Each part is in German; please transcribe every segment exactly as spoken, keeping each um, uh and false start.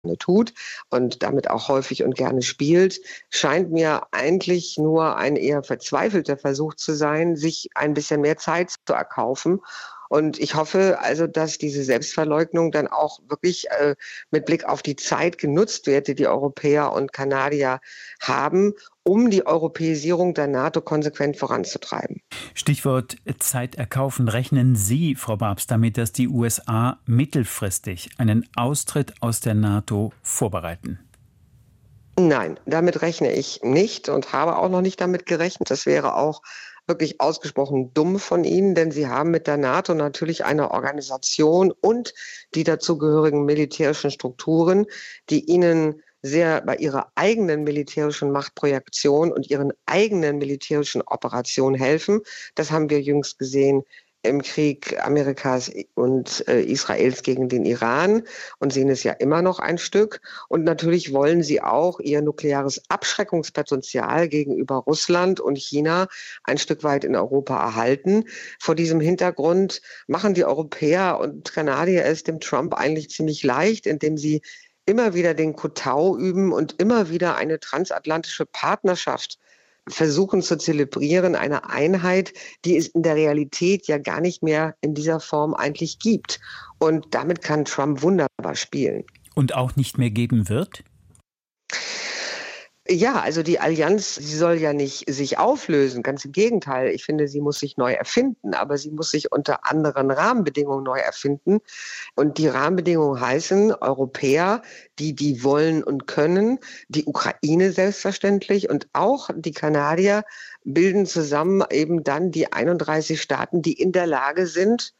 tut und damit auch häufig und gerne spielt, scheint mir eigentlich nur ein eher verzweifelter Versuch zu sein, sich ein bisschen mehr Zeit zu erkaufen. Und ich hoffe also, dass diese Selbstverleugnung dann auch wirklich äh, mit Blick auf die Zeit genutzt wird, die die Europäer und Kanadier haben, um die Europäisierung der NATO konsequent voranzutreiben. Stichwort Zeit erkaufen. Rechnen Sie, Frau Barbs, damit, dass die U S A mittelfristig einen Austritt aus der NATO vorbereiten? Nein, damit rechne ich nicht und habe auch noch nicht damit gerechnet. Das wäre auch wirklich ausgesprochen dumm von Ihnen, denn Sie haben mit der NATO natürlich eine Organisation und die dazugehörigen militärischen Strukturen, die Ihnen sehr bei ihrer eigenen militärischen Machtprojektion und ihren eigenen militärischen Operationen helfen. Das haben wir jüngst gesehen im Krieg Amerikas und äh, Israels gegen den Iran und sehen es ja immer noch ein Stück. Und natürlich wollen sie auch ihr nukleares Abschreckungspotenzial gegenüber Russland und China ein Stück weit in Europa erhalten. Vor diesem Hintergrund machen die Europäer und Kanadier es dem Trump eigentlich ziemlich leicht, indem sie immer wieder den Kotau üben und immer wieder eine transatlantische Partnerschaft versuchen zu zelebrieren, eine Einheit, die es in der Realität ja gar nicht mehr in dieser Form eigentlich gibt. Und damit kann Trump wunderbar spielen. Und auch nicht mehr geben wird? Ja, also die Allianz, sie soll ja nicht sich auflösen, ganz im Gegenteil. Ich finde, sie muss sich neu erfinden, aber sie muss sich unter anderen Rahmenbedingungen neu erfinden. Und die Rahmenbedingungen heißen Europäer, die die wollen und können, die Ukraine selbstverständlich und auch die Kanadier bilden zusammen eben dann die einunddreißig Staaten, die in der Lage sind,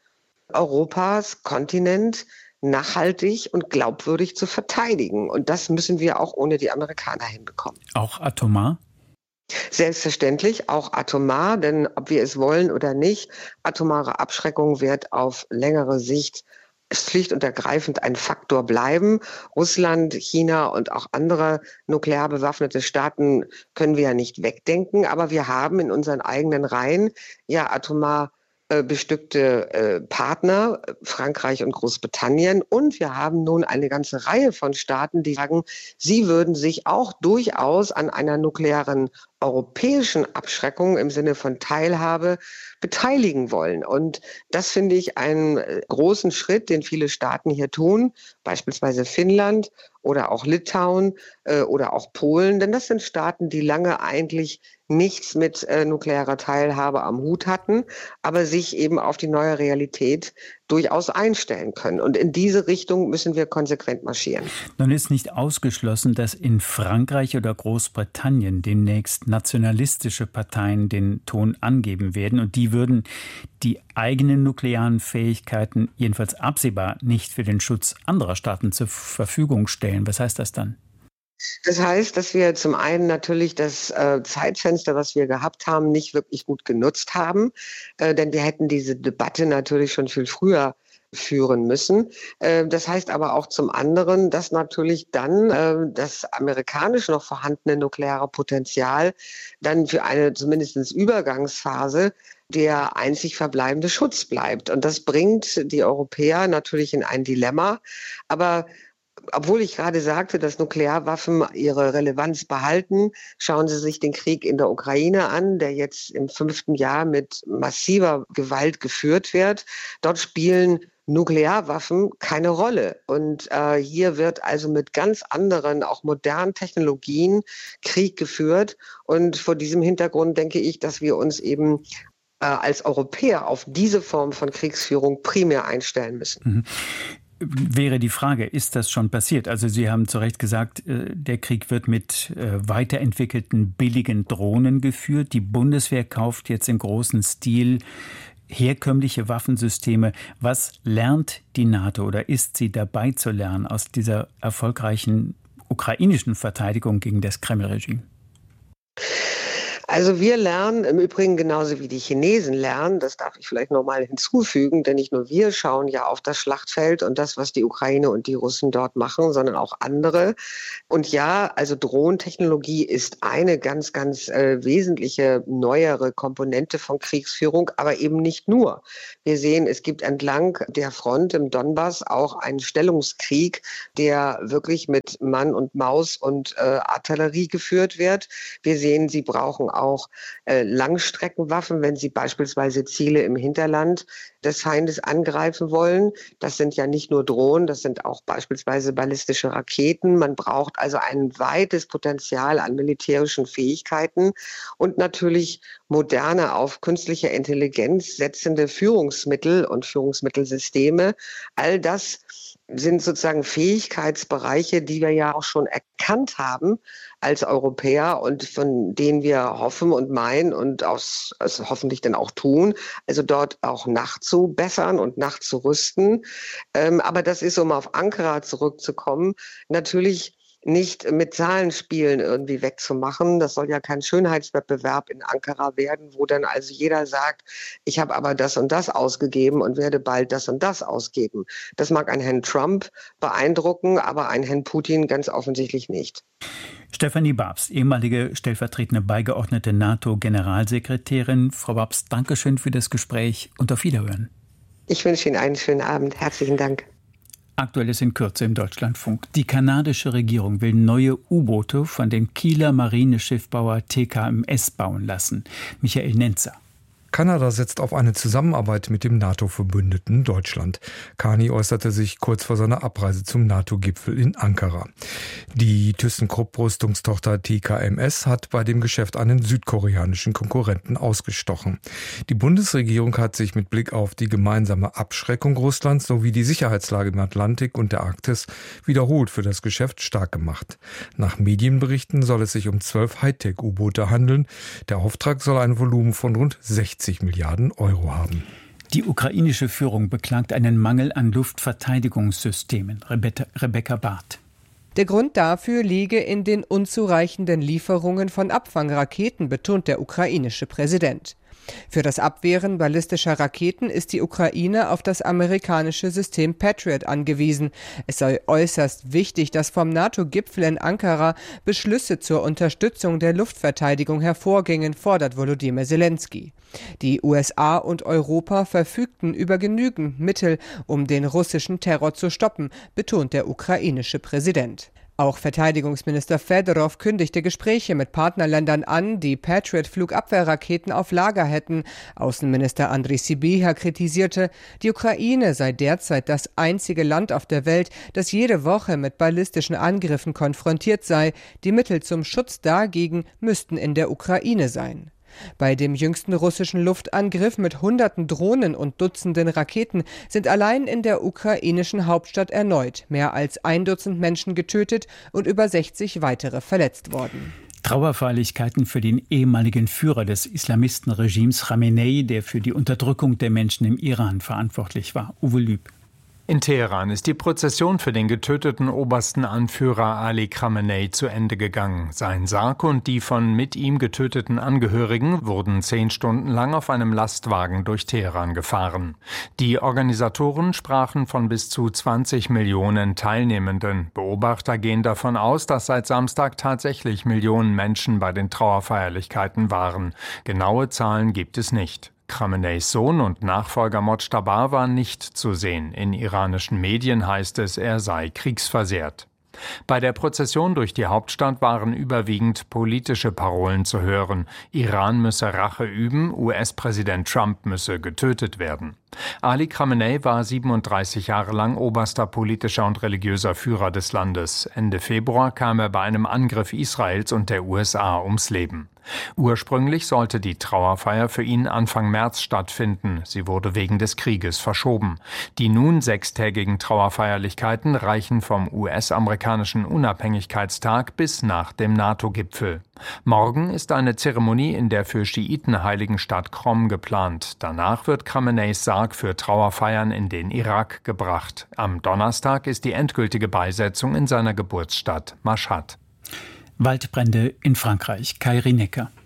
Europas Kontinent nachhaltig und glaubwürdig zu verteidigen. Und das müssen wir auch ohne die Amerikaner hinbekommen. Auch atomar? Selbstverständlich, auch atomar, denn ob wir es wollen oder nicht, atomare Abschreckung wird auf längere Sicht schlicht und ergreifend ein Faktor bleiben. Russland, China und auch andere nuklear bewaffnete Staaten können wir ja nicht wegdenken, aber wir haben in unseren eigenen Reihen ja atomar bestückte äh, Partner, Frankreich und Großbritannien. Und wir haben nun eine ganze Reihe von Staaten, die sagen, sie würden sich auch durchaus an einer nuklearen europäischen Abschreckung im Sinne von Teilhabe beteiligen wollen. Und das finde ich einen großen Schritt, den viele Staaten hier tun, beispielsweise Finnland oder auch Litauen äh, oder auch Polen. Denn das sind Staaten, die lange eigentlich nichts mit äh, nuklearer Teilhabe am Hut hatten, aber sich eben auf die neue Realität durchaus einstellen können. Und in diese Richtung müssen wir konsequent marschieren. Nun ist nicht ausgeschlossen, dass in Frankreich oder Großbritannien demnächst nationalistische Parteien den Ton angeben werden. Und die würden die eigenen nuklearen Fähigkeiten, jedenfalls absehbar, nicht für den Schutz anderer Staaten zur Verfügung stellen. Was heißt das dann? Das heißt, dass wir zum einen natürlich das äh, Zeitfenster, was wir gehabt haben, nicht wirklich gut genutzt haben, äh, denn wir hätten diese Debatte natürlich schon viel früher führen müssen. Äh, das heißt aber auch zum anderen, dass natürlich dann äh, das amerikanisch noch vorhandene nukleare Potenzial dann für eine zumindest Übergangsphase der einzig verbleibende Schutz bleibt. Und das bringt die Europäer natürlich in ein Dilemma. Aber obwohl ich gerade sagte, dass Nuklearwaffen ihre Relevanz behalten, schauen Sie sich den Krieg in der Ukraine an, der jetzt im fünften Jahr mit massiver Gewalt geführt wird. Dort spielen Nuklearwaffen keine Rolle. Und äh, hier wird also mit ganz anderen, auch modernen Technologien Krieg geführt. Und vor diesem Hintergrund denke ich, dass wir uns eben äh, als Europäer auf diese Form von Kriegsführung primär einstellen müssen. Mhm. Wäre die Frage, ist das schon passiert? Also Sie haben zu Recht gesagt, der Krieg wird mit weiterentwickelten billigen Drohnen geführt. Die Bundeswehr kauft jetzt im großen Stil herkömmliche Waffensysteme. Was lernt die NATO oder ist sie dabei zu lernen aus dieser erfolgreichen ukrainischen Verteidigung gegen das Kreml-Regime? Also wir lernen im Übrigen genauso wie die Chinesen lernen, das darf ich vielleicht noch mal hinzufügen, denn nicht nur wir schauen ja auf das Schlachtfeld und das, was die Ukraine und die Russen dort machen, sondern auch andere. Und ja, also Drohnentechnologie ist eine ganz, ganz äh, wesentliche neuere Komponente von Kriegsführung, aber eben nicht nur. Wir sehen, es gibt entlang der Front im Donbass auch einen Stellungskrieg, der wirklich mit Mann und Maus und äh, Artillerie geführt wird. Wir sehen, sie brauchen auch äh, Langstreckenwaffen, wenn sie beispielsweise Ziele im Hinterland des Feindes angreifen wollen. Das sind ja nicht nur Drohnen, das sind auch beispielsweise ballistische Raketen. Man braucht also ein weites Potenzial an militärischen Fähigkeiten und natürlich moderne, auf künstliche Intelligenz setzende Führungsmittel und Führungsmittelsysteme. All das sind sozusagen Fähigkeitsbereiche, die wir ja auch schon erkannt haben als Europäer und von denen wir hoffen und meinen und aus, also hoffentlich dann auch tun, also dort auch nachzubessern und nachzurüsten. Ähm, aber das ist, um auf Ankara zurückzukommen, natürlich nicht mit Zahlenspielen irgendwie wegzumachen. Das soll ja kein Schönheitswettbewerb in Ankara werden, wo dann also jeder sagt, ich habe aber das und das ausgegeben und werde bald das und das ausgeben. Das mag einen Herrn Trump beeindrucken, aber einen Herrn Putin ganz offensichtlich nicht. Stefanie Babs, ehemalige stellvertretende beigeordnete NATO-Generalsekretärin. Frau Babs, Dankeschön für das Gespräch und auf Wiederhören. Ich wünsche Ihnen einen schönen Abend. Herzlichen Dank. Aktuelles in Kürze im Deutschlandfunk. Die kanadische Regierung will neue U-Boote von dem Kieler Marineschiffbauer T K M S bauen lassen. Michael Nenzer. Kanada setzt auf eine Zusammenarbeit mit dem NATO-Verbündeten Deutschland. Carney äußerte sich kurz vor seiner Abreise zum NATO-Gipfel in Ankara. Die ThyssenKrupp-Rüstungstochter T K M S hat bei dem Geschäft einen südkoreanischen Konkurrenten ausgestochen. Die Bundesregierung hat sich mit Blick auf die gemeinsame Abschreckung Russlands sowie die Sicherheitslage im Atlantik und der Arktis wiederholt für das Geschäft stark gemacht. Nach Medienberichten soll es sich um zwölf Hightech-U-Boote handeln. Der Auftrag soll ein Volumen von rund sechzig Milliarden Euro haben. Die ukrainische Führung beklagt einen Mangel an Luftverteidigungssystemen. Rebecca, Rebecca Barth. Der Grund dafür liege in den unzureichenden Lieferungen von Abfangraketen, betont der ukrainische Präsident. Für das Abwehren ballistischer Raketen ist die Ukraine auf das amerikanische System Patriot angewiesen. Es sei äußerst wichtig, dass vom NATO-Gipfel in Ankara Beschlüsse zur Unterstützung der Luftverteidigung hervorgingen, fordert Volodymyr Zelensky. Die U S A und Europa verfügten über genügend Mittel, um den russischen Terror zu stoppen, betont der ukrainische Präsident. Auch Verteidigungsminister Fedorov kündigte Gespräche mit Partnerländern an, die Patriot-Flugabwehrraketen auf Lager hätten. Außenminister Andriy Sybiha kritisierte, die Ukraine sei derzeit das einzige Land auf der Welt, das jede Woche mit ballistischen Angriffen konfrontiert sei. Die Mittel zum Schutz dagegen müssten in der Ukraine sein. Bei dem jüngsten russischen Luftangriff mit hunderten Drohnen und Dutzenden Raketen sind allein in der ukrainischen Hauptstadt erneut mehr als ein Dutzend Menschen getötet und über sechzig weitere verletzt worden. Trauerfeierlichkeiten für den ehemaligen Führer des Islamistenregimes Khamenei, der für die Unterdrückung der Menschen im Iran verantwortlich war. Uwe Lüb. In Teheran ist die Prozession für den getöteten obersten Anführer Ali Khamenei zu Ende gegangen. Sein Sarg und die von mit ihm getöteten Angehörigen wurden zehn Stunden lang auf einem Lastwagen durch Teheran gefahren. Die Organisatoren sprachen von bis zu zwanzig Millionen Teilnehmenden. Beobachter gehen davon aus, dass seit Samstag tatsächlich Millionen Menschen bei den Trauerfeierlichkeiten waren. Genaue Zahlen gibt es nicht. Khameneis Sohn und Nachfolger Mojtaba war nicht zu sehen. In iranischen Medien heißt es, er sei kriegsversehrt. Bei der Prozession durch die Hauptstadt waren überwiegend politische Parolen zu hören. Iran müsse Rache üben, U S-Präsident Trump müsse getötet werden. Ali Khamenei war siebenunddreißig Jahre lang oberster politischer und religiöser Führer des Landes. Ende Februar kam er bei einem Angriff Israels und der U S A ums Leben. Ursprünglich sollte die Trauerfeier für ihn Anfang März stattfinden. Sie wurde wegen des Krieges verschoben. Die nun sechstägigen Trauerfeierlichkeiten reichen vom U S-amerikanischen Unabhängigkeitstag bis nach dem NATO-Gipfel. Morgen ist eine Zeremonie in der für Schiiten heiligen Stadt Qom geplant. Danach wird Khameneis Sarg für Trauerfeiern in den Irak gebracht. Am Donnerstag ist die endgültige Beisetzung in seiner Geburtsstadt Mashhad. Waldbrände in Frankreich. Kai Rinecker.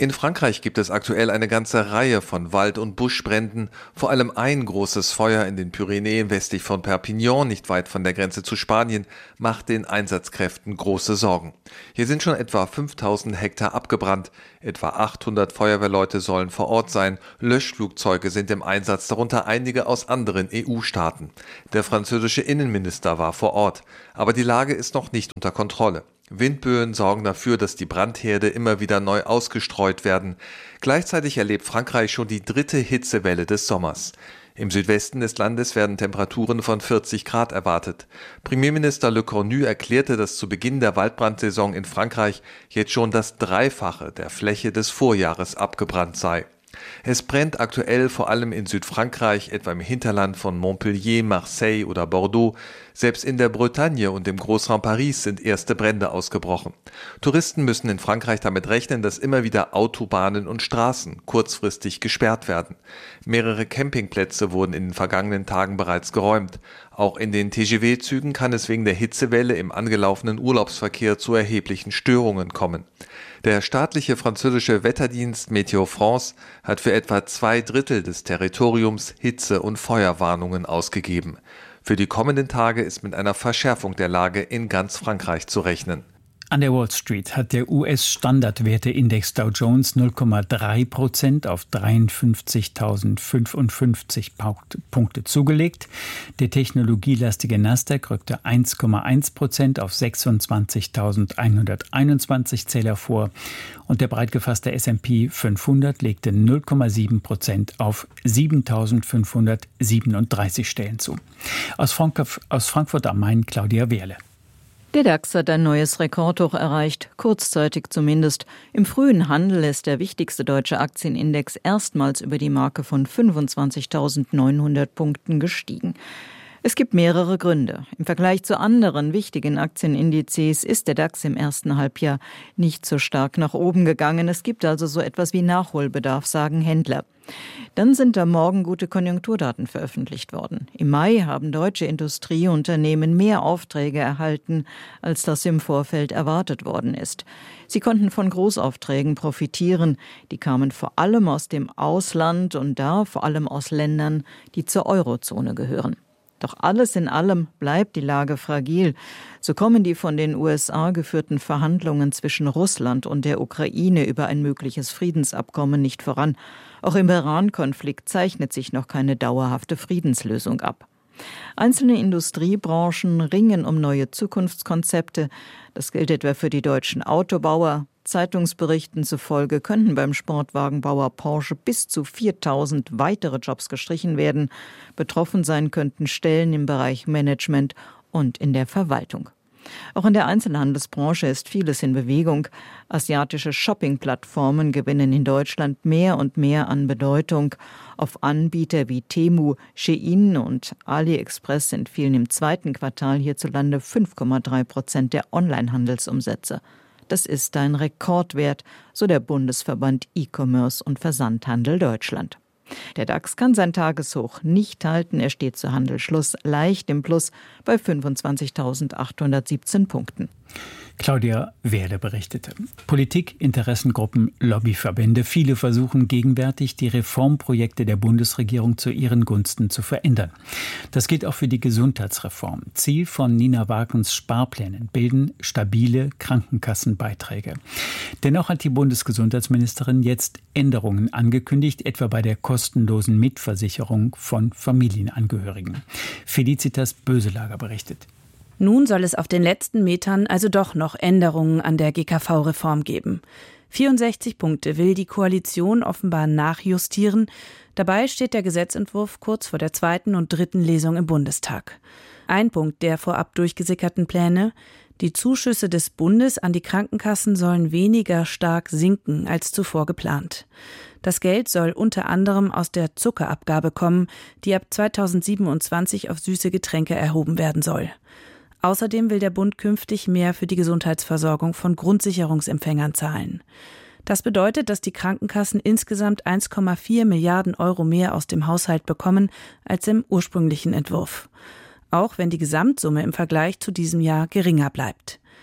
In Frankreich gibt es aktuell eine ganze Reihe von Wald- und Buschbränden. Vor allem ein großes Feuer in den Pyrenäen westlich von Perpignan, nicht weit von der Grenze zu Spanien, macht den Einsatzkräften große Sorgen. Hier sind schon etwa fünftausend Hektar abgebrannt. Etwa achthundert Feuerwehrleute sollen vor Ort sein. Löschflugzeuge sind im Einsatz, darunter einige aus anderen E U-Staaten. Der französische Innenminister war vor Ort. Aber die Lage ist noch nicht unter Kontrolle. Windböen sorgen dafür, dass die Brandherde immer wieder neu ausgestreut werden. Gleichzeitig erlebt Frankreich schon die dritte Hitzewelle des Sommers. Im Südwesten des Landes werden Temperaturen von vierzig Grad erwartet. Premierminister Le Cornu erklärte, dass zu Beginn der Waldbrandsaison in Frankreich jetzt schon das Dreifache der Fläche des Vorjahres abgebrannt sei. Es brennt aktuell vor allem in Südfrankreich, etwa im Hinterland von Montpellier, Marseille oder Bordeaux. Selbst in der Bretagne und im Großraum Paris sind erste Brände ausgebrochen. Touristen müssen in Frankreich damit rechnen, dass immer wieder Autobahnen und Straßen kurzfristig gesperrt werden. Mehrere Campingplätze wurden in den vergangenen Tagen bereits geräumt. Auch in den T G V-Zügen kann es wegen der Hitzewelle im angelaufenen Urlaubsverkehr zu erheblichen Störungen kommen. Der staatliche französische Wetterdienst Météo France hat für etwa zwei Drittel des Territoriums Hitze- und Feuerwarnungen ausgegeben. Für die kommenden Tage ist mit einer Verschärfung der Lage in ganz Frankreich zu rechnen. An der Wall Street hat der U S-Standardwerteindex Dow Jones null Komma drei Prozent auf dreiundfünfzigtausendfünfundfünfzig Punkte zugelegt. Der technologielastige Nasdaq rückte eins Komma eins Prozent auf sechsundzwanzigtausendeinhunderteinundzwanzig Zähler vor. Und der breit gefasste S und P fünfhundert legte null Komma sieben Prozent auf siebentausendfünfhundertsiebenunddreißig Stellen zu. Aus Frankfurt, aus Frankfurt am Main, Claudia Wehrle. Der DAX hat ein neues Rekordhoch erreicht, kurzzeitig zumindest. Im frühen Handel ist der wichtigste deutsche Aktienindex erstmals über die Marke von fünfundzwanzigtausendneunhundert Punkten gestiegen. Es gibt mehrere Gründe. Im Vergleich zu anderen wichtigen Aktienindizes ist der DAX im ersten Halbjahr nicht so stark nach oben gegangen. Es gibt also so etwas wie Nachholbedarf, sagen Händler. Dann sind am Morgen gute Konjunkturdaten veröffentlicht worden. Im Mai haben deutsche Industrieunternehmen mehr Aufträge erhalten, als das im Vorfeld erwartet worden ist. Sie konnten von Großaufträgen profitieren. Die kamen vor allem aus dem Ausland und da vor allem aus Ländern, die zur Eurozone gehören. Doch alles in allem bleibt die Lage fragil. So kommen die von den U S A geführten Verhandlungen zwischen Russland und der Ukraine über ein mögliches Friedensabkommen nicht voran. Auch im Iran-Konflikt zeichnet sich noch keine dauerhafte Friedenslösung ab. Einzelne Industriebranchen ringen um neue Zukunftskonzepte. Das gilt etwa für die deutschen Autobauer. Zeitungsberichten zufolge könnten beim Sportwagenbauer Porsche bis zu viertausend weitere Jobs gestrichen werden. Betroffen sein könnten Stellen im Bereich Management und in der Verwaltung. Auch in der Einzelhandelsbranche ist vieles in Bewegung. Asiatische Shopping-Plattformen gewinnen in Deutschland mehr und mehr an Bedeutung. Auf Anbieter wie Temu, Shein und AliExpress entfielen im zweiten Quartal hierzulande fünf Komma drei Prozent der Onlinehandelsumsätze. Das ist ein Rekordwert, so der Bundesverband E-Commerce und Versandhandel Deutschland. Der DAX kann sein Tageshoch nicht halten. Er steht zu Handelsschluss leicht im Plus bei fünfundzwanzigtausendachthundertsiebzehn Punkten. Claudia Wehrle berichtete. Politik, Interessengruppen, Lobbyverbände. Viele versuchen gegenwärtig, die Reformprojekte der Bundesregierung zu ihren Gunsten zu verändern. Das gilt auch für die Gesundheitsreform. Ziel von Nina Wagens Sparplänen bilden stabile Krankenkassenbeiträge. Dennoch hat die Bundesgesundheitsministerin jetzt Änderungen angekündigt, etwa bei der kostenlosen Mitversicherung von Familienangehörigen. Felicitas Böselager berichtet. Nun soll es auf den letzten Metern also doch noch Änderungen an der G K V-Reform geben. vierundsechzig Punkte will die Koalition offenbar nachjustieren. Dabei steht der Gesetzentwurf kurz vor der zweiten und dritten Lesung im Bundestag. Ein Punkt der vorab durchgesickerten Pläne: Die Zuschüsse des Bundes an die Krankenkassen sollen weniger stark sinken als zuvor geplant. Das Geld soll unter anderem aus der Zuckerabgabe kommen, die ab zweitausendsiebenundzwanzig auf süße Getränke erhoben werden soll. Außerdem will der Bund künftig mehr für die Gesundheitsversorgung von Grundsicherungsempfängern zahlen. Das bedeutet, dass die Krankenkassen insgesamt eins Komma vier Milliarden Euro mehr aus dem Haushalt bekommen als im ursprünglichen Entwurf. Auch wenn die Gesamtsumme im Vergleich zu diesem Jahr geringer bleibt.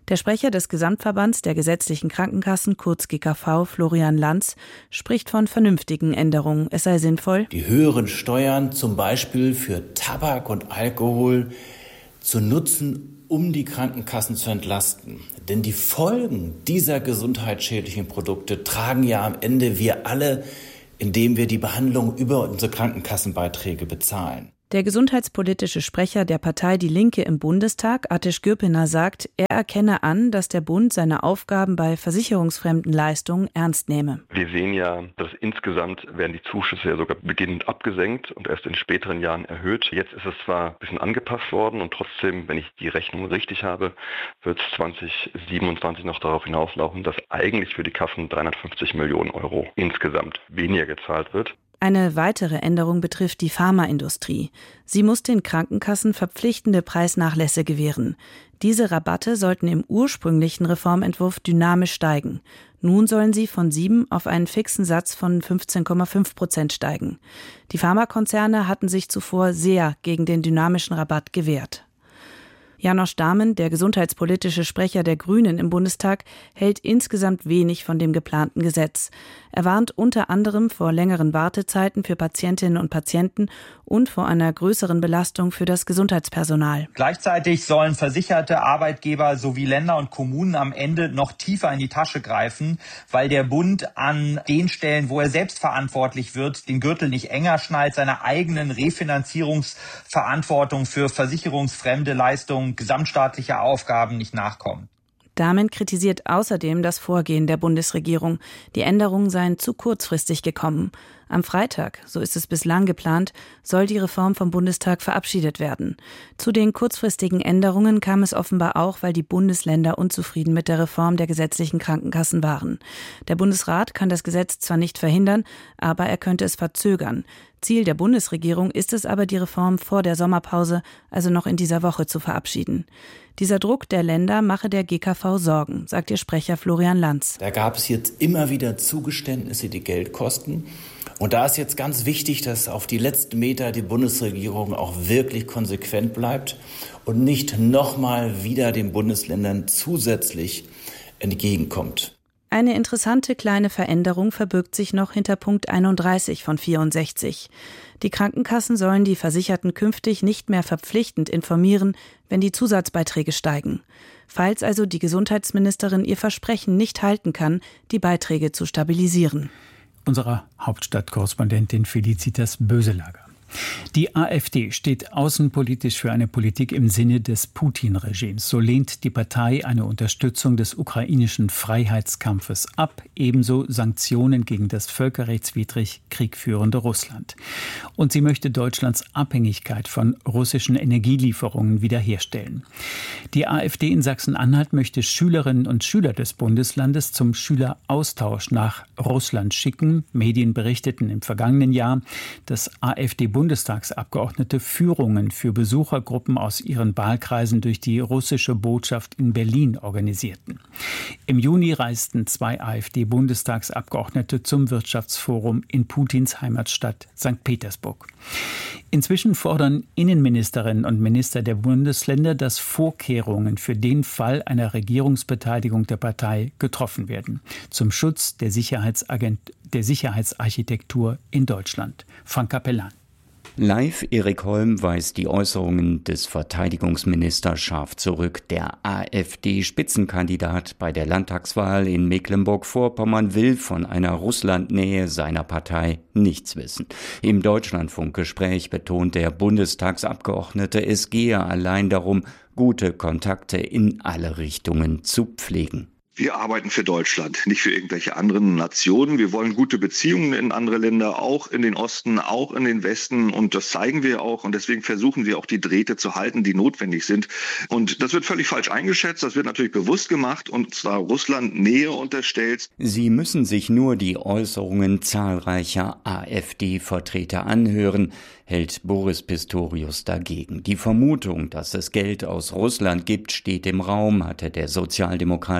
Der Sprecher des Gesamtverbands der gesetzlichen Krankenkassen, kurz G K V, Florian Lanz, spricht von vernünftigen Änderungen. Es sei sinnvoll, die höheren Steuern zum Beispiel für Tabak und Alkohol zu nutzen, um die Krankenkassen zu entlasten. Denn die Folgen dieser gesundheitsschädlichen Produkte tragen ja am Ende wir alle, indem wir die Behandlung über unsere Krankenkassenbeiträge bezahlen. Der gesundheitspolitische Sprecher der Partei Die Linke im Bundestag, Ateş Gürpınar, sagt, er erkenne an, dass der Bund seine Aufgaben bei versicherungsfremden Leistungen ernst nehme. Wir sehen ja, dass insgesamt werden die Zuschüsse ja sogar beginnend abgesenkt und erst in späteren Jahren erhöht. Jetzt ist es zwar ein bisschen angepasst worden und trotzdem, wenn ich die Rechnung richtig habe, wird es zwanzig siebenundzwanzig noch darauf hinauslaufen, dass eigentlich für die Kassen dreihundertfünfzig Millionen Euro insgesamt weniger gezahlt wird. Eine weitere Änderung betrifft die Pharmaindustrie. Sie muss den Krankenkassen verpflichtende Preisnachlässe gewähren. Diese Rabatte sollten im ursprünglichen Reformentwurf dynamisch steigen. Nun sollen sie von sieben auf einen fixen Satz von fünfzehn Komma fünf Prozent steigen. Die Pharmakonzerne hatten sich zuvor sehr gegen den dynamischen Rabatt gewehrt. Janosch Dahmen, der gesundheitspolitische Sprecher der Grünen im Bundestag, hält insgesamt wenig von dem geplanten Gesetz. Er warnt unter anderem vor längeren Wartezeiten für Patientinnen und Patienten und vor einer größeren Belastung für das Gesundheitspersonal. Gleichzeitig sollen versicherte Arbeitgeber sowie Länder und Kommunen am Ende noch tiefer in die Tasche greifen, weil der Bund an den Stellen, wo er selbst verantwortlich wird, den Gürtel nicht enger schnallt, seiner eigenen Refinanzierungsverantwortung für versicherungsfremde Leistungen gesamtstaatlicher Aufgaben nicht nachkommen. Dahmen kritisiert außerdem das Vorgehen der Bundesregierung. Die Änderungen seien zu kurzfristig gekommen. Am Freitag, so ist es bislang geplant, soll die Reform vom Bundestag verabschiedet werden. Zu den kurzfristigen Änderungen kam es offenbar auch, weil die Bundesländer unzufrieden mit der Reform der gesetzlichen Krankenkassen waren. Der Bundesrat kann das Gesetz zwar nicht verhindern, aber er könnte es verzögern. Ziel der Bundesregierung ist es aber, die Reform vor der Sommerpause, also noch in dieser Woche, zu verabschieden. Dieser Druck der Länder mache der G K V Sorgen, sagt ihr Sprecher Florian Lanz. Da gab es jetzt immer wieder Zugeständnisse, die Geld kosten. Und da ist jetzt ganz wichtig, dass auf die letzten Meter die Bundesregierung auch wirklich konsequent bleibt und nicht nochmal wieder den Bundesländern zusätzlich entgegenkommt. Eine interessante kleine Veränderung verbirgt sich noch hinter Punkt einunddreißig von vierundsechzig. Die Krankenkassen sollen die Versicherten künftig nicht mehr verpflichtend informieren, wenn die Zusatzbeiträge steigen. Falls also die Gesundheitsministerin ihr Versprechen nicht halten kann, die Beiträge zu stabilisieren. Unsere Hauptstadtkorrespondentin Felicitas Böselager. Die AfD steht außenpolitisch für eine Politik im Sinne des Putin-Regimes. So lehnt die Partei eine Unterstützung des ukrainischen Freiheitskampfes ab, ebenso Sanktionen gegen das völkerrechtswidrig kriegführende Russland. Und sie möchte Deutschlands Abhängigkeit von russischen Energielieferungen wiederherstellen. Die AfD in Sachsen-Anhalt möchte Schülerinnen und Schüler des Bundeslandes zum Schüleraustausch nach Russland schicken. Medien berichteten im vergangenen Jahr, dass AfD Bundestagsabgeordnete Führungen für Besuchergruppen aus ihren Wahlkreisen durch die russische Botschaft in Berlin organisierten. Im Juni reisten zwei AfD-Bundestagsabgeordnete zum Wirtschaftsforum in Putins Heimatstadt Sankt Petersburg. Inzwischen fordern Innenministerinnen und Minister der Bundesländer, dass Vorkehrungen für den Fall einer Regierungsbeteiligung der Partei getroffen werden, zum Schutz der Sicherheitsagent- der Sicherheitsarchitektur in Deutschland. Frank Capellan. Live Erik Holm weist die Äußerungen des Verteidigungsministers scharf zurück. Der AfD-Spitzenkandidat bei der Landtagswahl in Mecklenburg-Vorpommern will von einer Russlandnähe seiner Partei nichts wissen. Im Deutschlandfunk-Gespräch betont der Bundestagsabgeordnete, es gehe allein darum, gute Kontakte in alle Richtungen zu pflegen. Wir arbeiten für Deutschland, nicht für irgendwelche anderen Nationen. Wir wollen gute Beziehungen in andere Länder, auch in den Osten, auch in den Westen. Und das zeigen wir auch. Und deswegen versuchen wir auch die Drähte zu halten, die notwendig sind. Und das wird völlig falsch eingeschätzt. Das wird natürlich bewusst gemacht und zwar Russland Nähe unterstellt. Sie müssen sich nur die Äußerungen zahlreicher AfD-Vertreter anhören, hält Boris Pistorius dagegen. Die Vermutung, dass es Geld aus Russland gibt, steht im Raum, hatte der Sozialdemokrat gegenüber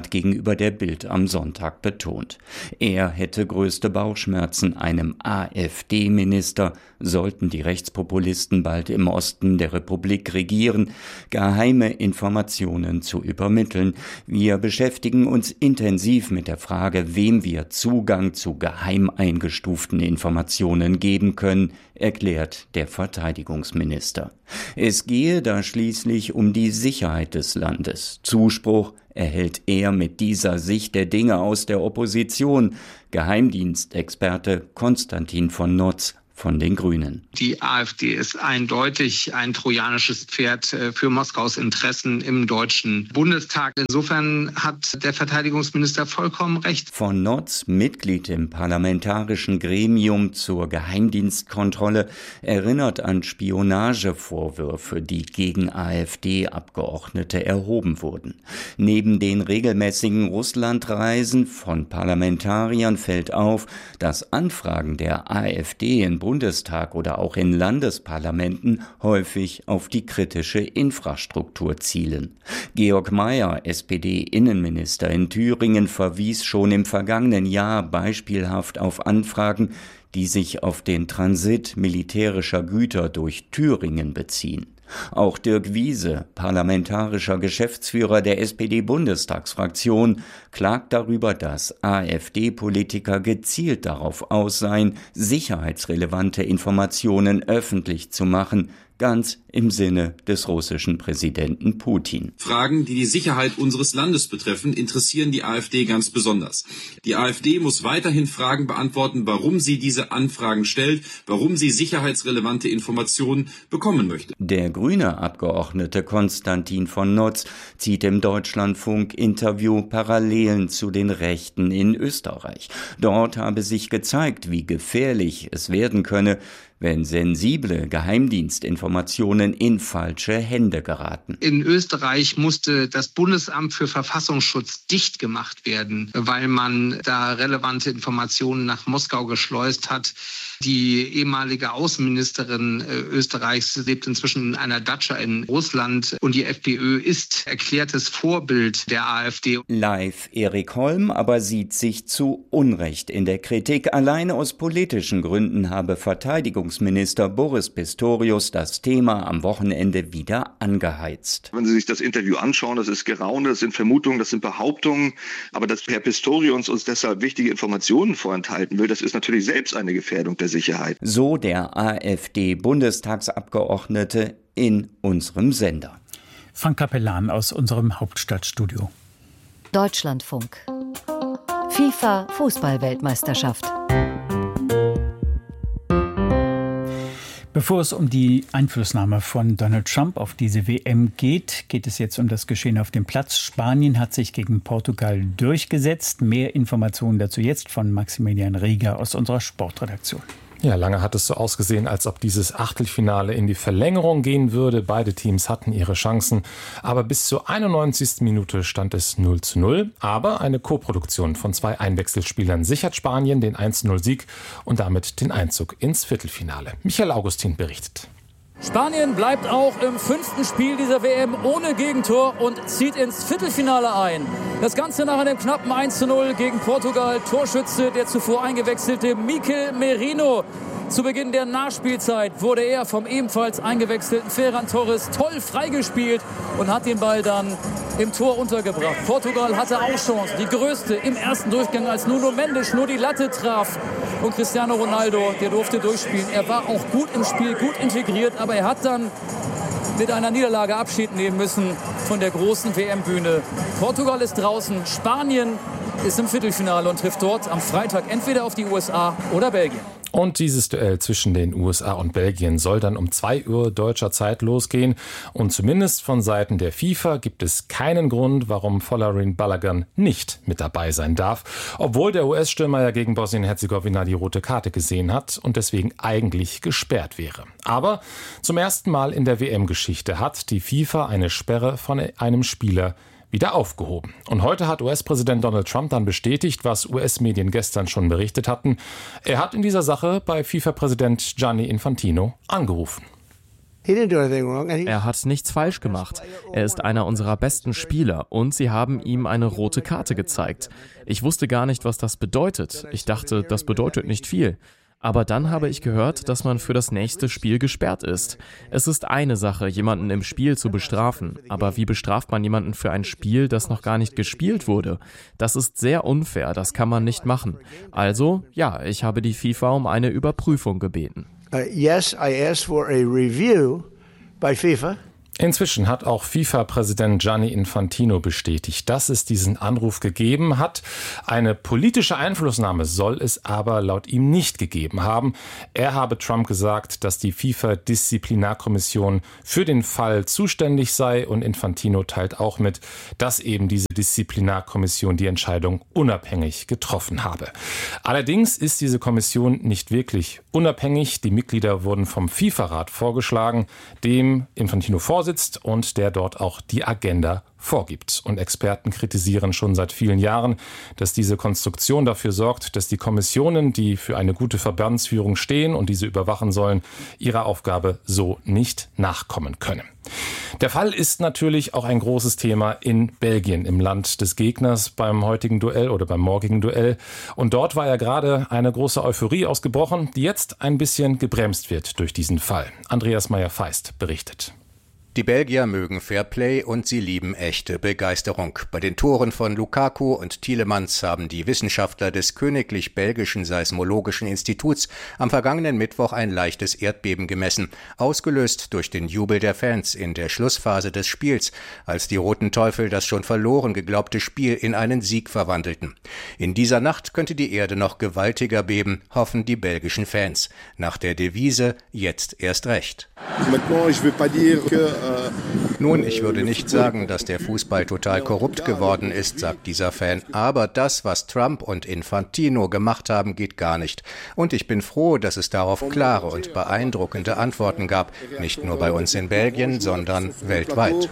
gegenüber der Bild am Sonntag betont. Er hätte größte Bauchschmerzen, einem AfD-Minister, sollten die Rechtspopulisten bald im Osten der Republik regieren, geheime Informationen zu übermitteln. Wir beschäftigen uns intensiv mit der Frage, wem wir Zugang zu geheim eingestuften Informationen geben können, erklärt der Verteidigungsminister. Es gehe da schließlich um die Sicherheit des Landes. Zuspruch erhält er mit dieser Sicht der Dinge aus der Opposition. Geheimdienstexperte Konstantin von Notz von den Grünen. Die AfD ist eindeutig ein trojanisches Pferd für Moskaus Interessen im Deutschen Bundestag. Insofern hat der Verteidigungsminister vollkommen recht. Von Notz, Mitglied im parlamentarischen Gremium zur Geheimdienstkontrolle, erinnert an Spionagevorwürfe, die gegen AfD-Abgeordnete erhoben wurden. Neben den regelmäßigen Russlandreisen von Parlamentariern fällt auf, dass Anfragen der AfD in Bundestag oder auch in Landesparlamenten häufig auf die kritische Infrastruktur zielen. Georg Mayer, S P D-Innenminister in Thüringen, verwies schon im vergangenen Jahr beispielhaft auf Anfragen, die sich auf den Transit militärischer Güter durch Thüringen beziehen. Auch Dirk Wiese, parlamentarischer Geschäftsführer der S P D-Bundestagsfraktion, klagt darüber, dass AfD-Politiker gezielt darauf aus seien, sicherheitsrelevante Informationen öffentlich zu machen, ganz im Sinne des russischen Präsidenten Putin. Fragen, die die Sicherheit unseres Landes betreffen, interessieren die AfD ganz besonders. Die AfD muss weiterhin Fragen beantworten, warum sie diese Anfragen stellt, warum sie sicherheitsrelevante Informationen bekommen möchte. Der grüne Abgeordnete Konstantin von Notz zieht im Deutschlandfunk-Interview Parallelen zu den Rechten in Österreich. Dort habe sich gezeigt, wie gefährlich es werden könne, wenn sensible Geheimdienstinformationen in falsche Hände geraten. In Österreich musste das Bundesamt für Verfassungsschutz dicht gemacht werden, weil man da relevante Informationen nach Moskau geschleust hat. Die ehemalige Außenministerin Österreichs lebt inzwischen in einer Datscha in Russland und die FPÖ ist erklärtes Vorbild der AfD. Live Erik Holm aber sieht sich zu Unrecht in der Kritik. Alleine aus politischen Gründen habe Verteidigungsminister Boris Pistorius das Thema am Wochenende wieder angeheizt. Wenn Sie sich das Interview anschauen, das ist Geraune, das sind Vermutungen, das sind Behauptungen. Aber dass Herr Pistorius uns deshalb wichtige Informationen vorenthalten will, das ist natürlich selbst eine Gefährdung der Sicherheit. So der AfD-Bundestagsabgeordnete in unserem Sender. Frank Capellan aus unserem Hauptstadtstudio. Deutschlandfunk. FIFA-Fußball-Weltmeisterschaft. Bevor es um die Einflussnahme von Donald Trump auf diese W M geht, geht es jetzt um das Geschehen auf dem Platz. Spanien hat sich gegen Portugal durchgesetzt. Mehr Informationen dazu jetzt von Maximilian Rieger aus unserer Sportredaktion. Ja, lange hat es so ausgesehen, als ob dieses Achtelfinale in die Verlängerung gehen würde. Beide Teams hatten ihre Chancen, aber bis zur einundneunzigsten Minute stand es null zu null. Aber eine Koproduktion von zwei Einwechselspielern sichert Spanien den eins zu null Sieg und damit den Einzug ins Viertelfinale. Michael Augustin berichtet. Spanien bleibt auch im fünften Spiel dieser W M ohne Gegentor und zieht ins Viertelfinale ein. Das Ganze nach einem knappen eins zu null gegen Portugal. Torschütze der zuvor eingewechselte Mikel Merino. Zu Beginn der Nachspielzeit wurde er vom ebenfalls eingewechselten Ferran Torres toll freigespielt und hat den Ball dann im Tor untergebracht. Portugal hatte auch Chance, die größte im ersten Durchgang, als Nuno Mendes nur die Latte traf. Und Cristiano Ronaldo, der durfte durchspielen. Er war auch gut im Spiel, gut integriert, aber er hat dann mit einer Niederlage Abschied nehmen müssen von der großen W M-Bühne. Portugal ist draußen, Spanien ist im Viertelfinale und trifft dort am Freitag entweder auf die U S A oder Belgien. Und dieses Duell zwischen den U S A und Belgien soll dann um zwei Uhr deutscher Zeit losgehen. Und zumindest von Seiten der FIFA gibt es keinen Grund, warum Folarin Balogun nicht mit dabei sein darf. Obwohl der U S-Stürmer ja gegen Bosnien-Herzegowina die rote Karte gesehen hat und deswegen eigentlich gesperrt wäre. Aber zum ersten Mal in der W M-Geschichte hat die FIFA eine Sperre von einem Spieler wieder aufgehoben. Und heute hat U S-Präsident Donald Trump dann bestätigt, was U S-Medien gestern schon berichtet hatten. Er hat in dieser Sache bei FIFA-Präsident Gianni Infantino angerufen. Er hat nichts falsch gemacht. Er ist einer unserer besten Spieler und sie haben ihm eine rote Karte gezeigt. Ich wusste gar nicht, was das bedeutet. Ich dachte, das bedeutet nicht viel. Aber dann habe ich gehört, dass man für das nächste Spiel gesperrt ist. Es ist eine Sache, jemanden im Spiel zu bestrafen. Aber wie bestraft man jemanden für ein Spiel, das noch gar nicht gespielt wurde? Das ist sehr unfair, das kann man nicht machen. Also, ja, ich habe die FIFA um eine Überprüfung gebeten. Uh, yes, I asked for a review by FIFA. Inzwischen hat auch FIFA-Präsident Gianni Infantino bestätigt, dass es diesen Anruf gegeben hat. Eine politische Einflussnahme soll es aber laut ihm nicht gegeben haben. Er habe Trump gesagt, dass die FIFA-Disziplinarkommission für den Fall zuständig sei, und Infantino teilt auch mit, dass eben diese Disziplinarkommission die Entscheidung unabhängig getroffen habe. Allerdings ist diese Kommission nicht wirklich unabhängig. Die Mitglieder wurden vom FIFA-Rat vorgeschlagen, dem Infantino vorsitzt und der dort auch die Agenda vorgibt. Und Experten kritisieren schon seit vielen Jahren, dass diese Konstruktion dafür sorgt, dass die Kommissionen, die für eine gute Verbandsführung stehen und diese überwachen sollen, ihrer Aufgabe so nicht nachkommen können. Der Fall ist natürlich auch ein großes Thema in Belgien, im Land des Gegners, beim heutigen Duell oder beim morgigen Duell. Und dort war ja gerade eine große Euphorie ausgebrochen, die jetzt ein bisschen gebremst wird durch diesen Fall. Andreas Meyer-Feist berichtet. Die Belgier mögen Fairplay und sie lieben echte Begeisterung. Bei den Toren von Lukaku und Tielemans haben die Wissenschaftler des Königlich Belgischen Seismologischen Instituts am vergangenen Mittwoch ein leichtes Erdbeben gemessen, ausgelöst durch den Jubel der Fans in der Schlussphase des Spiels, als die Roten Teufel das schon verloren geglaubte Spiel in einen Sieg verwandelten. In dieser Nacht könnte die Erde noch gewaltiger beben, hoffen die belgischen Fans. Nach der Devise „Jetzt erst recht“. Nun, ich würde nicht sagen, dass der Fußball total korrupt geworden ist, sagt dieser Fan. Aber das, was Trump und Infantino gemacht haben, geht gar nicht. Und ich bin froh, dass es darauf klare und beeindruckende Antworten gab. Nicht nur bei uns in Belgien, sondern weltweit.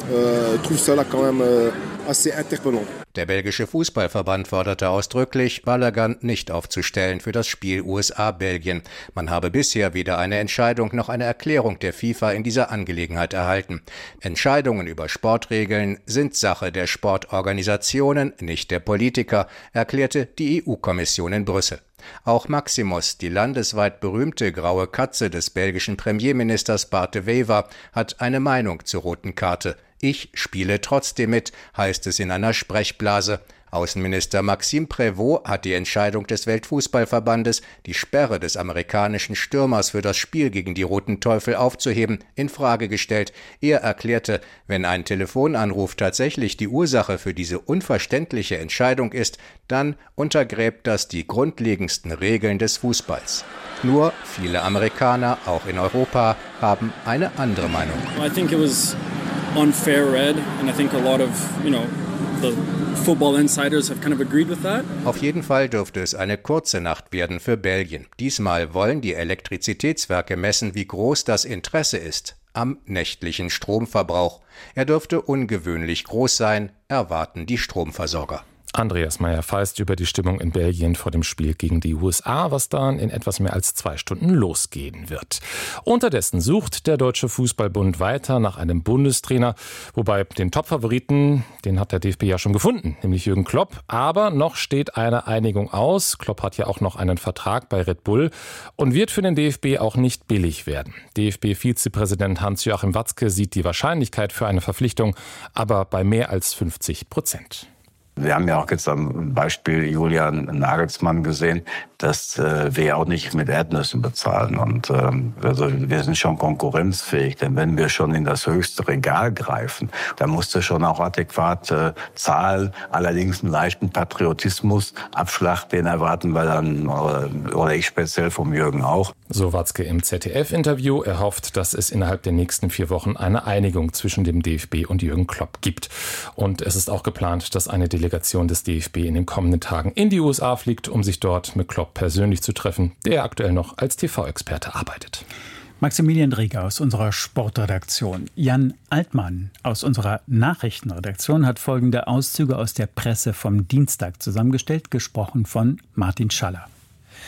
Der belgische Fußballverband forderte ausdrücklich, Balagan nicht aufzustellen für das Spiel U S A-Belgien. Man habe bisher weder eine Entscheidung noch eine Erklärung der FIFA in dieser Angelegenheit erhalten. Entscheidungen über Sportregeln sind Sache der Sportorganisationen, nicht der Politiker, erklärte die E U-Kommission in Brüssel. Auch Maximus, die landesweit berühmte graue Katze des belgischen Premierministers Bart de Wever, hat eine Meinung zur roten Karte. Ich spiele trotzdem mit, heißt es in einer Sprechblase. Außenminister Maxime Prévost hat die Entscheidung des Weltfußballverbandes, die Sperre des amerikanischen Stürmers für das Spiel gegen die Roten Teufel aufzuheben, in Frage gestellt. Er erklärte, wenn ein Telefonanruf tatsächlich die Ursache für diese unverständliche Entscheidung ist, dann untergräbt das die grundlegendsten Regeln des Fußballs. Nur viele Amerikaner, auch in Europa, haben eine andere Meinung. I think it was unfair red and I think a lot of, you know, the football insiders have kind of agreed with that. Auf jeden Fall dürfte es eine kurze Nacht werden für Belgien. Diesmal wollen die Elektrizitätswerke messen, wie groß das Interesse ist am nächtlichen Stromverbrauch. Er dürfte ungewöhnlich groß sein, erwarten die Stromversorger. Andreas Meyer-Feist über die Stimmung in Belgien vor dem Spiel gegen die U S A, was dann in etwas mehr als zwei Stunden losgehen wird. Unterdessen sucht der Deutsche Fußballbund weiter nach einem Bundestrainer, wobei den Top-Favoriten, den hat der D F B ja schon gefunden, nämlich Jürgen Klopp. Aber noch steht eine Einigung aus. Klopp hat ja auch noch einen Vertrag bei Red Bull und wird für den D F B auch nicht billig werden. D F B-Vizepräsident Hans-Joachim Watzke sieht die Wahrscheinlichkeit für eine Verpflichtung aber bei mehr als fünfzig Prozent. Wir haben ja auch jetzt am Beispiel Julian Nagelsmann gesehen, dass äh, wir ja auch nicht mit Erdnüssen bezahlen. Und ähm, also wir sind schon konkurrenzfähig, denn wenn wir schon in das höchste Regal greifen, dann musst du schon auch adäquat äh, zahlen. Allerdings einen leichten Patriotismus, Abschlag, den erwarten wir dann, oder, oder ich speziell vom Jürgen auch. So Watzke im Z D F-Interview. Er hofft, dass es innerhalb der nächsten vier Wochen eine Einigung zwischen dem D F B und Jürgen Klopp gibt. Und es ist auch geplant, dass eine Delegation des D F B in den kommenden Tagen in die U S A fliegt, um sich dort mit Klopp persönlich zu treffen, der aktuell noch als T V-Experte arbeitet. Maximilian Drieger aus unserer Sportredaktion. Jan Altmann aus unserer Nachrichtenredaktion hat folgende Auszüge aus der Presse vom Dienstag zusammengestellt, gesprochen von Martin Schaller.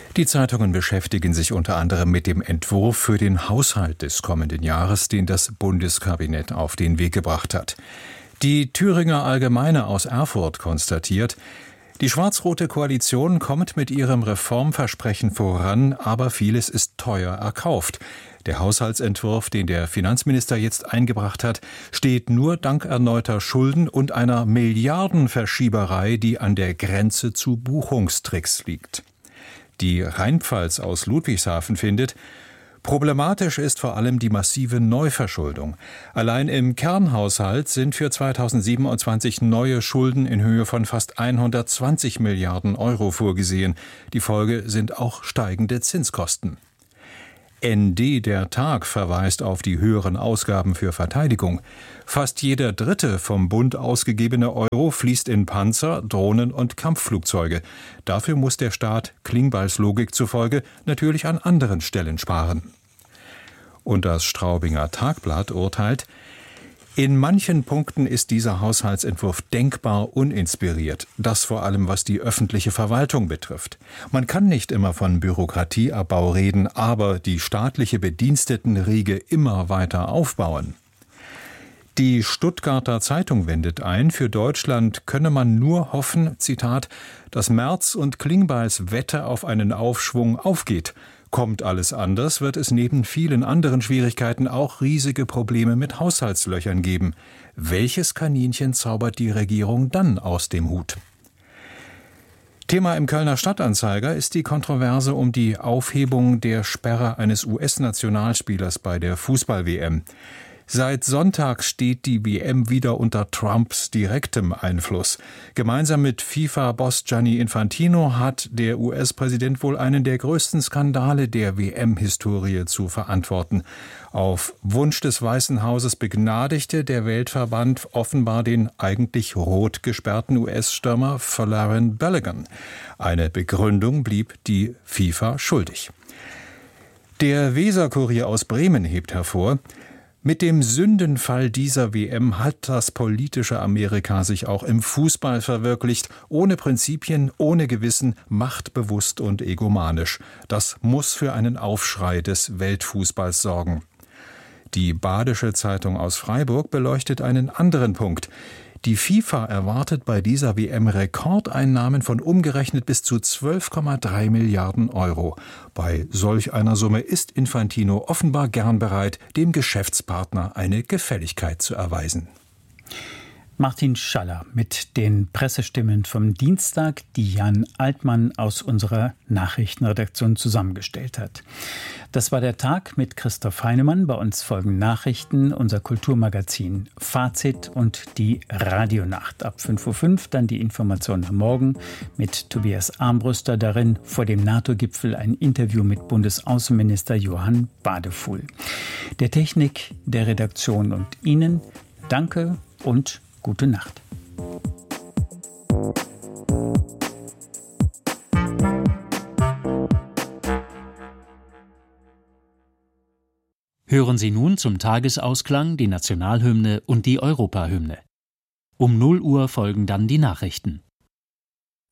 Die Zeitungen beschäftigen sich unter anderem mit dem Entwurf für den Haushalt des kommenden Jahres, den das Bundeskabinett auf den Weg gebracht hat. Die Thüringer Allgemeine aus Erfurt konstatiert, die schwarz-rote Koalition kommt mit ihrem Reformversprechen voran, aber vieles ist teuer erkauft. Der Haushaltsentwurf, den der Finanzminister jetzt eingebracht hat, steht nur dank erneuter Schulden und einer Milliardenverschieberei, die an der Grenze zu Buchungstricks liegt. Die Rheinpfalz aus Ludwigshafen findet, problematisch ist vor allem die massive Neuverschuldung. Allein im Kernhaushalt sind für zweitausendsiebenundzwanzig neue Schulden in Höhe von fast hundertzwanzig Milliarden Euro vorgesehen. Die Folge sind auch steigende Zinskosten. N D der Tag verweist auf die höheren Ausgaben für Verteidigung. Fast jeder dritte vom Bund ausgegebene Euro fließt in Panzer, Drohnen und Kampfflugzeuge. Dafür muss der Staat Klingbeils Logik zufolge natürlich an anderen Stellen sparen. Und das Straubinger Tagblatt urteilt, in manchen Punkten ist dieser Haushaltsentwurf denkbar uninspiriert, das vor allem was die öffentliche Verwaltung betrifft. Man kann nicht immer von Bürokratieabbau reden, aber die staatliche Bedienstetenriege immer weiter aufbauen. Die Stuttgarter Zeitung wendet ein, für Deutschland könne man nur hoffen, Zitat, dass Merz und Klingbeils Wette auf einen Aufschwung aufgeht. Kommt alles anders, wird es neben vielen anderen Schwierigkeiten auch riesige Probleme mit Haushaltslöchern geben. Welches Kaninchen zaubert die Regierung dann aus dem Hut? Thema im Kölner Stadtanzeiger ist die Kontroverse um die Aufhebung der Sperre eines U S-Nationalspielers bei der Fußball-W M. Seit Sonntag steht die W M wieder unter Trumps direktem Einfluss. Gemeinsam mit FIFA-Boss Gianni Infantino hat der U S-Präsident wohl einen der größten Skandale der W M-Historie zu verantworten. Auf Wunsch des Weißen Hauses begnadigte der Weltverband offenbar den eigentlich rot gesperrten U S-Stürmer Folarin Balogun. Eine Begründung blieb die FIFA schuldig. Der Weser-Kurier aus Bremen hebt hervor, mit dem Sündenfall dieser W M hat das politische Amerika sich auch im Fußball verwirklicht, ohne Prinzipien, ohne Gewissen, machtbewusst und egomanisch. Das muss für einen Aufschrei des Weltfußballs sorgen. Die Badische Zeitung aus Freiburg beleuchtet einen anderen Punkt. Die FIFA erwartet bei dieser W M Rekordeinnahmen von umgerechnet bis zu zwölf Komma drei Milliarden Euro. Bei solch einer Summe ist Infantino offenbar gern bereit, dem Geschäftspartner eine Gefälligkeit zu erweisen. Martin Schaller mit den Pressestimmen vom Dienstag, die Jan Altmann aus unserer Nachrichtenredaktion zusammengestellt hat. Das war der Tag mit Christoph Heinemann. Bei uns folgen Nachrichten, unser Kulturmagazin Fazit und die Radionacht. Ab fünf Uhr fünf dann die Information am Morgen mit Tobias Armbruster. Darin vor dem NATO-Gipfel ein Interview mit Bundesaußenminister Johann Wadefuhl. Der Technik, der Redaktion und Ihnen danke und gute Nacht. Hören Sie nun zum Tagesausklang die Nationalhymne und die Europahymne. Um null Uhr folgen dann die Nachrichten.